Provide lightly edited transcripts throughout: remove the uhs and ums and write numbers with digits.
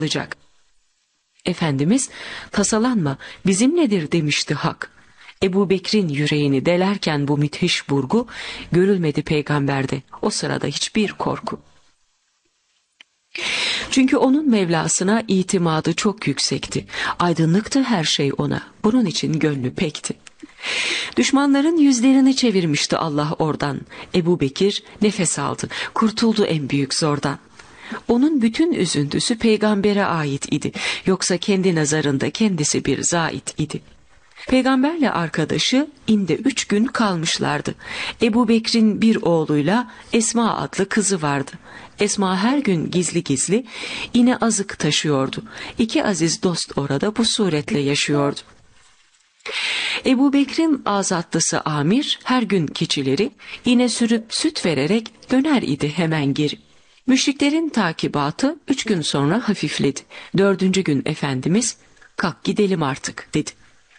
alacak. Efendimiz, tasalanma, bizimledir demişti Hak. Ebu Bekir'in yüreğini delerken bu müthiş vurgu, görülmedi peygamberde o sırada hiçbir korku. Çünkü onun Mevlasına itimadı çok yüksekti. Aydınlıktı her şey ona. Bunun için gönlü pekti. Düşmanların yüzlerini çevirmişti Allah oradan. Ebu Bekir nefes aldı. Kurtuldu en büyük zordan. Onun bütün üzüntüsü peygambere ait idi. Yoksa kendi nazarında kendisi bir zait idi. Peygamberle arkadaşı inde 3 gün kalmışlardı. Ebu Bekir'in bir oğluyla Esma adlı kızı vardı. Esma her gün gizli gizli ine azık taşıyordu. 2 aziz dost orada bu suretle yaşıyordu. Ebu Bekir'in azatlısı Amir her gün keçileri ine sürüp süt vererek döner idi hemen geri. Müşriklerin takibatı 3 gün sonra hafifledi. 4. gün Efendimiz kalk gidelim artık dedi.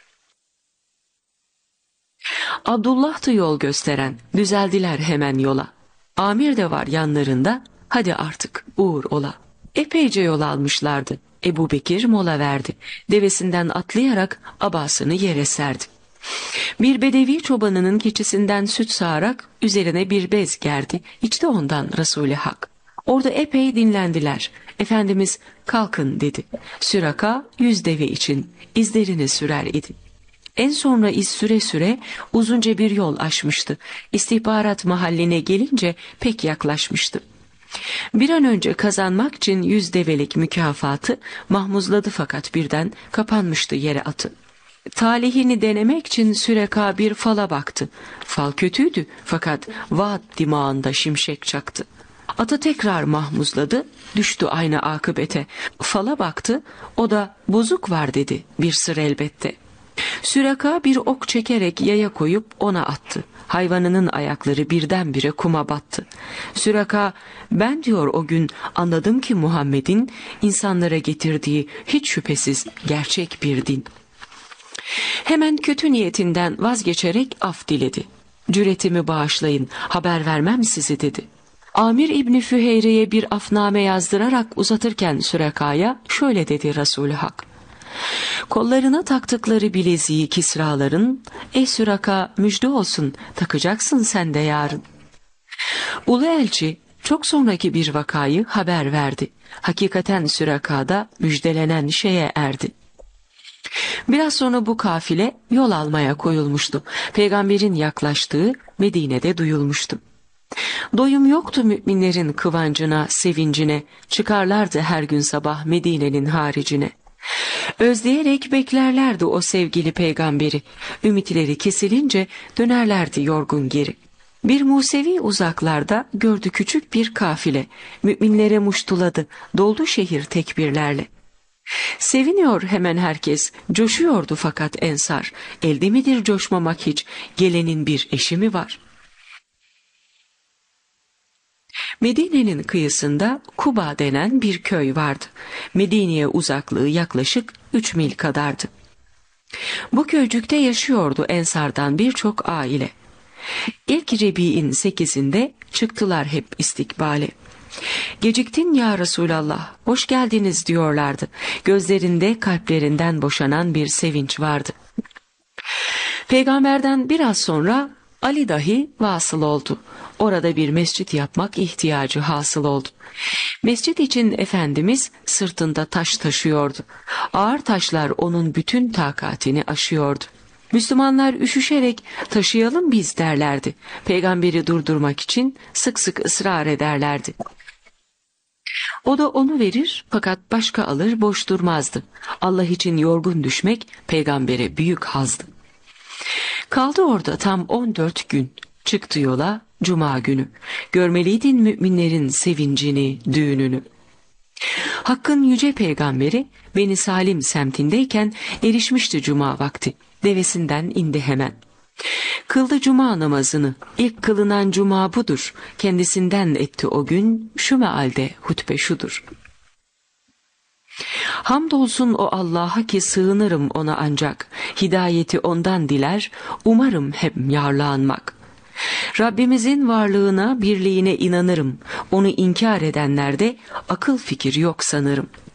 Abdullah'tı yol gösteren, düzeldiler hemen yola. Amir de var yanlarında, hadi artık uğur ola. Epeyce yol almışlardı. Ebu Bekir mola verdi. Devesinden atlayarak abasını yere serdi. Bir bedevi çobanının keçisinden süt sağarak üzerine bir bez gerdi. İçti ondan Resul-i Hak. Orada epey dinlendiler. Efendimiz kalkın dedi. Süraka 100 deve için izlerini sürer idi. En sonra iz süre süre uzunca bir yol aşmıştı. İstihbarat mahalline gelince pek yaklaşmıştı. Bir an önce kazanmak için 100 develik mükafatı mahmuzladı fakat birden kapanmıştı yere atı. Talihini denemek için Süreka bir fala baktı. Fal kötüydü fakat vaat dimağında şimşek çaktı. Atı tekrar mahmuzladı, düştü aynı akıbete. Fala baktı, o da bozuk var dedi, bir sır elbette. Süreka bir ok çekerek yaya koyup ona attı. Hayvanının ayakları birdenbire kuma battı. Süreka, ben diyor o gün anladım ki Muhammed'in insanlara getirdiği hiç şüphesiz gerçek bir din. Hemen kötü niyetinden vazgeçerek af diledi. Cüretimi bağışlayın, haber vermem sizi dedi. Amir İbni Füheyre'ye bir afname yazdırarak uzatırken Süreka'ya şöyle dedi Resul-i Hak. Kollarına taktıkları bileziği Kisraların, ey Süraka müjde olsun, takacaksın sen de yarın. Ulu elçi çok sonraki bir vakayı haber verdi. Hakikaten Süreka'da müjdelenen şeye erdi. Biraz sonra bu kafile yol almaya koyulmuştu. Peygamberin yaklaştığı Medine'de duyulmuştu. Doyum yoktu müminlerin kıvancına, sevincine, çıkarlardı her gün sabah Medine'nin haricine. Özleyerek beklerlerdi o sevgili peygamberi. Ümitleri kesilince dönerlerdi yorgun geri. Bir Musevi uzaklarda gördü küçük bir kafile. Müminlere muştuladı, doldu şehir tekbirlerle. Seviniyor hemen herkes, coşuyordu fakat ensar. Elde midir coşmamak hiç, gelenin bir eşi mi var? Medine'nin kıyısında Kuba denen bir köy vardı. Medine'ye uzaklığı yaklaşık 3 mil kadardı. Bu köycükte yaşıyordu Ensardan birçok aile. İlk Rebi'in 8'inde çıktılar hep istikbale. Geciktin ya Resulallah, hoş geldiniz diyorlardı. Gözlerinde kalplerinden boşanan bir sevinç vardı. Peygamberden biraz sonra Ali dahi vasıl oldu. Orada bir mescit yapmak ihtiyacı hasıl oldu. Mescit için Efendimiz sırtında taş taşıyordu. Ağır taşlar onun bütün takatini aşıyordu. Müslümanlar üşüşerek taşıyalım biz derlerdi. Peygamberi durdurmak için sık sık ısrar ederlerdi. O da onu verir fakat başka alır boş durmazdı. Allah için yorgun düşmek peygambere büyük hazdı. Kaldı orada tam 14 gün. Çıktı yola Cuma günü. Görmeliydin müminlerin sevincini, düğününü. Hakk'ın yüce peygamberi Beni Salim semtindeyken erişmişti Cuma vakti. Devesinden indi hemen. Kıldı Cuma namazını. İlk kılınan Cuma budur. Kendisinden etti o gün şu mealde hutbe şudur. Hamdolsun o Allah'a ki sığınırım ona ancak. Hidayeti ondan diler, umarım hep yarlanmak. Rabbimizin varlığına, birliğine inanırım. Onu inkar edenlerde akıl fikir yok sanırım.